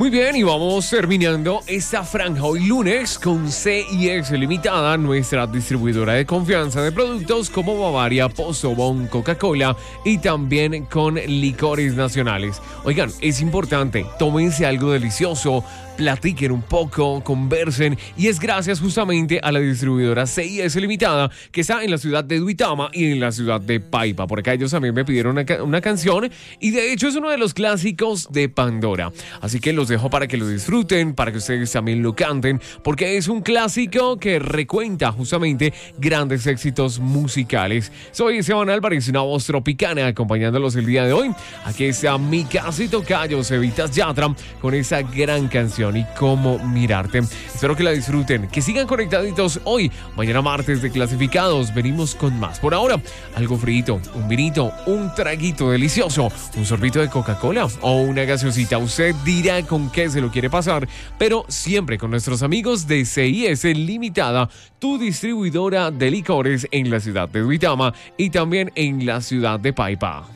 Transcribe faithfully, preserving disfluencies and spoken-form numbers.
Muy bien, y vamos terminando esta franja hoy lunes con C y S Limitada, nuestra distribuidora de confianza de productos como Bavaria, Postobón, Coca-Cola y también con licores nacionales. Oigan, es importante, tómense algo delicioso, platiquen un poco, conversen, y es gracias justamente a la distribuidora C y S Limitada que está en la ciudad de Duitama y en la ciudad de Paipa. Por acá ellos también me pidieron una, una canción y de hecho es uno de los clásicos de Pandora. Así que los dejo para que lo disfruten, para que ustedes también lo canten, porque es un clásico que recuenta justamente grandes éxitos musicales. Soy Esteban Álvarez, una voz tropicana acompañándolos el día de hoy. Aquí está mi casi tocayo, Cevitas Yatra, con esa gran canción y Cómo mirarte. Espero que la disfruten, que sigan conectaditos hoy. Mañana martes de clasificados venimos con más. Por ahora, algo frito, un vinito, un traguito delicioso, un sorbito de Coca-Cola o una gaseosita. Usted dirá con qué se lo quiere pasar, pero siempre con nuestros amigos de C y S Limitada, tu distribuidora de licores en la ciudad de Duitama y también en la ciudad de Paipa.